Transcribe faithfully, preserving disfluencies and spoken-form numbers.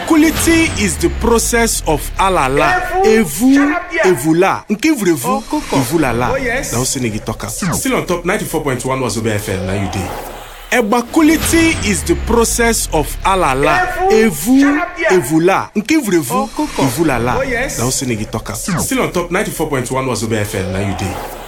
Equality is the process of alala, evu, evula. Nke vrevu, evulala. Now Senegi talk. Still on top ninety-four point one was Obe F M. Now you did. Equality is the process of alala, evu, evula. Nke vrevu, evulala. Now Senegi talk. Still on top ninety-four point one was Obe F M. Now you did.